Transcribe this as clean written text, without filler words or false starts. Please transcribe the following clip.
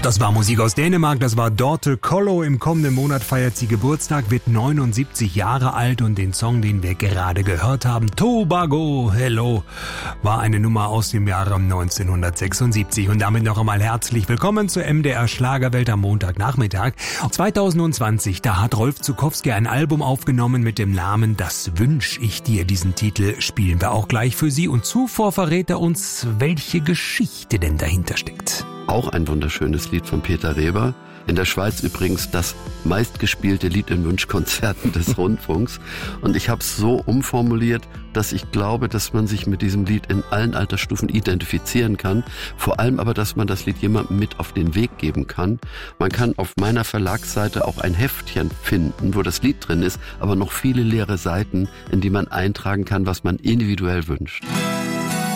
Das war Musik aus Dänemark, das war Dorte Kollo. Im kommenden Monat feiert sie Geburtstag, wird 79 Jahre alt und den Song, den wir gerade gehört haben, Tobago, Hello, war eine Nummer aus dem Jahre 1976. Und damit noch einmal herzlich willkommen zur MDR Schlagerwelt am Montagnachmittag. 2020, da hat Rolf Zuckowski ein Album aufgenommen mit dem Namen Das wünsch ich dir. Diesen Titel spielen wir auch gleich für Sie und zuvor verrät er uns, welche Geschichte denn dahinter steckt. Auch ein wunderschönes Lied von Peter Reber. In der Schweiz übrigens das meistgespielte Lied in Wunschkonzerten des Rundfunks. Und ich habe es so umformuliert, dass ich glaube, dass man sich mit diesem Lied in allen Altersstufen identifizieren kann. Vor allem aber, dass man das Lied jemandem mit auf den Weg geben kann. Man kann auf meiner Verlagsseite auch ein Heftchen finden, wo das Lied drin ist, aber noch viele leere Seiten, in die man eintragen kann, was man individuell wünscht.